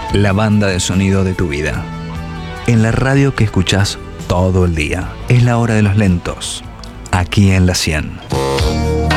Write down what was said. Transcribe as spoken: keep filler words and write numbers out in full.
La banda de sonido de tu vida. En la radio que escuchás todo el día. Es la hora de los lentos. Aquí en la cien.